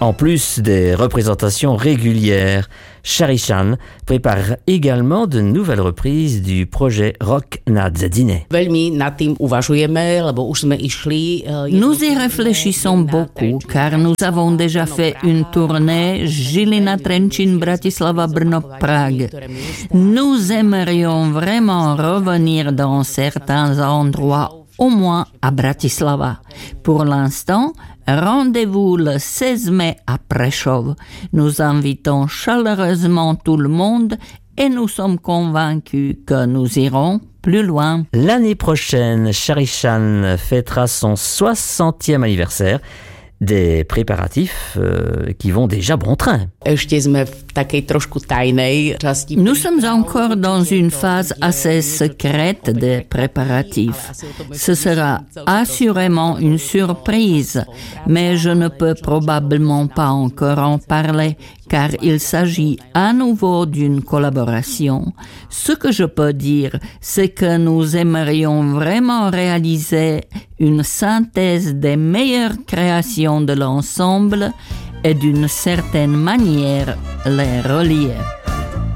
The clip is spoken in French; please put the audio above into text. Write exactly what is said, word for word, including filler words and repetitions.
En plus des représentations régulières, Sharishan prépare également de nouvelles reprises du projet Rock na Dzedine. Nous y réfléchissons beaucoup car nous avons déjà fait une tournée Žilina, Trenčín, Bratislava, Brno, Prague. Nous aimerions vraiment revenir dans certains endroits, au moins à Bratislava. Pour l'instant, rendez-vous le seize mai à Prešov. Nous invitons chaleureusement tout le monde et nous sommes convaincus que nous irons plus loin. L'année prochaine, Sharishan fêtera son soixantième anniversaire. Des préparatifs euh, qui vont déjà bon train. Nous sommes encore dans une phase assez secrète des préparatifs. Ce sera assurément une surprise, mais je ne peux probablement pas encore en parler car il s'agit à nouveau d'une collaboration. Ce que je peux dire, c'est que nous aimerions vraiment réaliser une synthèse des meilleures créations de l'ensemble et d'une certaine manière les relier.